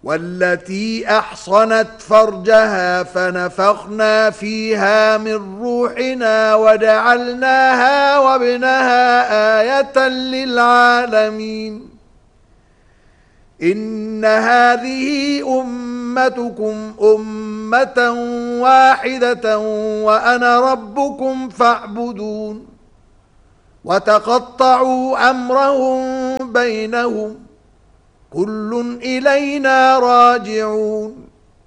والتي أحصنت فرجها فنفخنا فيها من روحنا وجعلناها وابنها آية للعالمين إن هذه أمتكم أمة واحدة وأنا ربكم فاعبدون وتقطعوا أمرهم بينهم كل إلينا راجعون